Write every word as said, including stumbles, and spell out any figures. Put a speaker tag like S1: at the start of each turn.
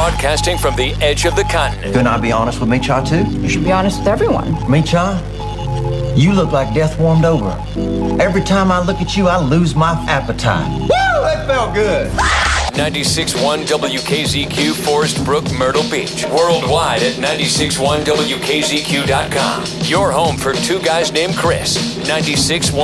S1: Broadcasting from the edge of the continent.
S2: Couldn't I be honest with me, Cha, too?
S3: You should be honest with everyone.
S2: Me, Cha? You look like death warmed over. Every time I look at you, I lose my appetite. Woo! That felt good.
S1: ninety-six point one W K Z Q, Forest Brook, Myrtle Beach. Worldwide at ninety-six point one W K Z Q dot com. Your home for two guys named Chris. ninety-six point one